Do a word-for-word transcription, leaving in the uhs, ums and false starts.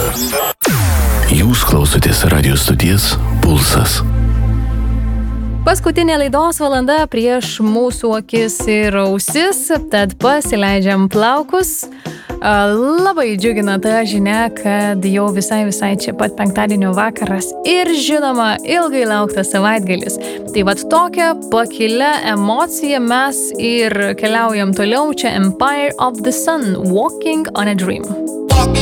Jūs klausotės radio stoties Pulsas. Paskutinė laidos valanda prieš mūsų akis ir ausis, tad pasileidžiam plaukus. Labai džiugina ta žinia, kad jau visai visai čia pat penktadienio vakaras ir žinoma ilgai lauktas savaitgalis. Tai vat tokia pakilia emocija mes ir keliaujam toliau čia Empire of the Sun, Walking on a Dream.